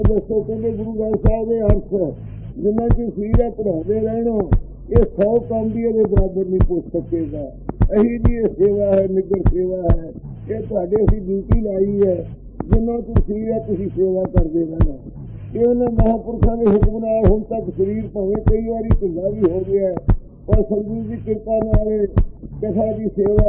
ਦੱਸੋ ਕਹਿੰਦੇ ਗੁਰੂ ਗ੍ਰੰਥ ਸਾਹਿਬ ਦੇ ਅਰਥ ਜਿੰਨਾ ਚਿਰ ਸਰੀਰ ਪੜ੍ਹਾਉਂਦੇ ਰਹਿਣਾ ਇਹ 100 ਕੰਮ ਵੀ ਇਹਦੇ ਬਰਾਬਰ ਨਹੀਂ ਪੁੱਛ ਸਕੇਗਾ। ਇਹੀ ਜੀ ਇਹ ਸੇਵਾ ਹੈ, ਨਿੱਗਰ ਸੇਵਾ ਹੈ। ਇਹ ਤੁਹਾਡੇ ਅਸੀਂ ਡਿਊਟੀ ਲਾਈ ਹੈ, ਜਿੰਨਾ ਚਿਰ ਸਰੀਰ ਤੁਸੀਂ ਸੇਵਾ ਕਰਦੇ ਰਹਿਣਾ। ਇਹ ਉਹਨਾਂ ਮਹਾਂਪੁਰਖਾਂ ਦੇ ਹੁਕਮ ਨਾਲ ਹੁਣ ਤੱਕ ਸਰੀਰ ਭਾਵੇਂ ਕਈ ਵਾਰੀ ਢਿੱਲਾ ਵੀ ਹੋ ਗਿਆ, ਪਰ ਸੰਗਤ ਦੀ ਕਿਰਪਾ ਨਾਲ ਕਥਾ ਦੀ ਸੇਵਾ